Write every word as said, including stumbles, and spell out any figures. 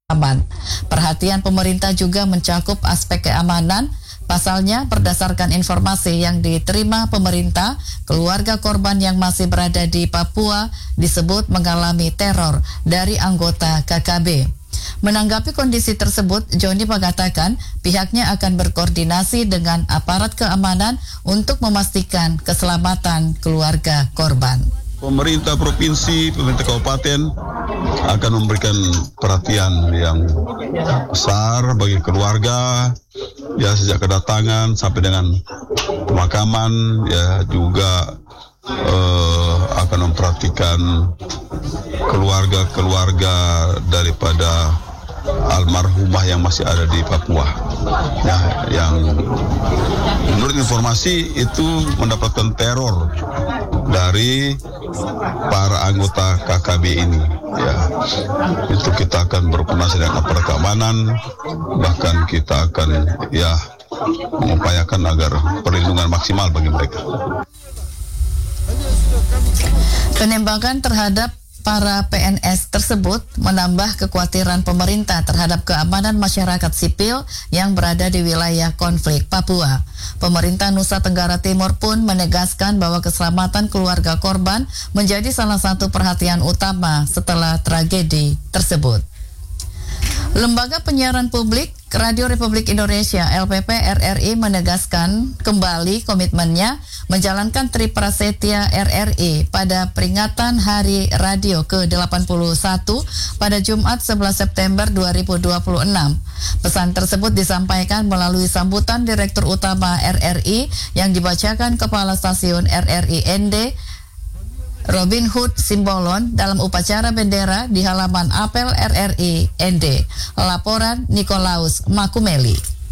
aman. Perhatian pemerintah juga mencakup aspek keamanan. Pasalnya, berdasarkan informasi yang diterima pemerintah, keluarga korban yang masih berada di Papua disebut mengalami teror dari anggota K K B. Menanggapi kondisi tersebut, Joni mengatakan pihaknya akan berkoordinasi dengan aparat keamanan untuk memastikan keselamatan keluarga korban. Pemerintah provinsi, pemerintah kabupaten akan memberikan perhatian yang besar bagi keluarga, ya sejak kedatangan sampai dengan pemakaman, ya juga eh, akan memperhatikan keluarga-keluarga daripada almarhumah yang masih ada di Papua. Ya, yang menurut informasi itu mendapatkan teror dari para anggota K K B ini. Ya, itu kita akan berkoordinasi dengan aparat keamanan, bahkan kita akan ya mengupayakan agar perlindungan maksimal bagi mereka. Penembakan terhadap para P N S tersebut menambah kekhawatiran pemerintah terhadap keamanan masyarakat sipil yang berada di wilayah konflik Papua. Pemerintah Nusa Tenggara Timur pun menegaskan bahwa keselamatan keluarga korban menjadi salah satu perhatian utama setelah tragedi tersebut. Lembaga Penyiaran Publik Radio Republik Indonesia L P P R R I menegaskan kembali komitmennya menjalankan Triprasetya R R I pada peringatan Hari Radio ke delapan puluh satu pada Jumat sebelas September dua ribu dua puluh enam. Pesan tersebut disampaikan melalui sambutan Direktur Utama R R I yang dibacakan Kepala Stasiun R R I N D Robin Hood Simbolon dalam upacara bendera di halaman apel R R I N D. Laporan Nikolaus Makumeli.